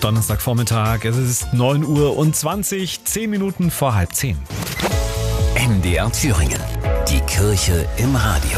Donnerstagvormittag, es ist 9:20 Uhr, 10 Minuten vor 9:30. MDR Thüringen, die Kirche im Radio.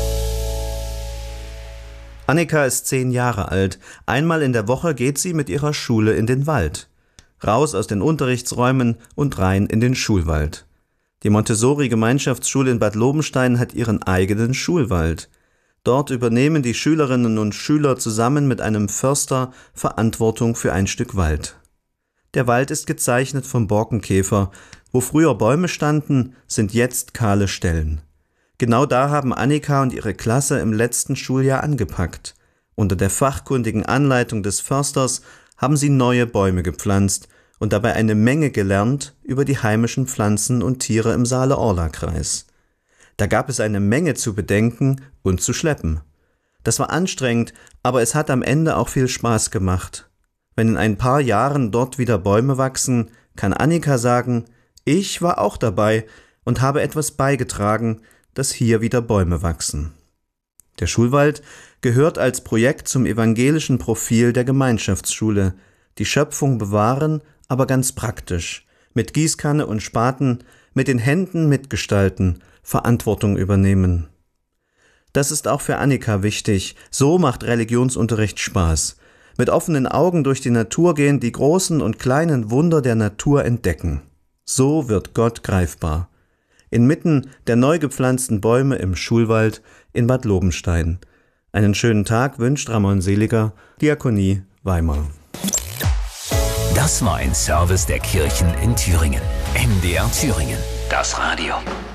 Annika ist 10 Jahre alt. Einmal in der Woche geht sie mit ihrer Schule in den Wald. Raus aus den Unterrichtsräumen und rein in den Schulwald. Die Montessori-Gemeinschaftsschule in Bad Lobenstein hat ihren eigenen Schulwald. Dort übernehmen die Schülerinnen und Schüler zusammen mit einem Förster Verantwortung für ein Stück Wald. Der Wald ist gezeichnet vom Borkenkäfer. Wo früher Bäume standen, sind jetzt kahle Stellen. Genau da haben Annika und ihre Klasse im letzten Schuljahr angepackt. Unter der fachkundigen Anleitung des Försters haben sie neue Bäume gepflanzt und dabei eine Menge gelernt über die heimischen Pflanzen und Tiere im Saale-Orla-Kreis. Da gab es eine Menge zu bedenken und zu schleppen. Das war anstrengend, aber es hat am Ende auch viel Spaß gemacht. Wenn in ein paar Jahren dort wieder Bäume wachsen, kann Annika sagen, ich war auch dabei und habe etwas beigetragen, dass hier wieder Bäume wachsen. Der Schulwald gehört als Projekt zum evangelischen Profil der Gemeinschaftsschule. Die Schöpfung bewahren, aber ganz praktisch. Mit Gießkanne und Spaten, mit den Händen mitgestalten, Verantwortung übernehmen. Das ist auch für Annika wichtig. So macht Religionsunterricht Spaß. Mit offenen Augen durch die Natur gehen, die großen und kleinen Wunder der Natur entdecken. So wird Gott greifbar. Inmitten der neu gepflanzten Bäume im Schulwald in Bad Lobenstein. Einen schönen Tag wünscht Ramon Seliger, Diakonie Weimar. Das war ein Service der Kirchen in Thüringen. MDR Thüringen, das Radio.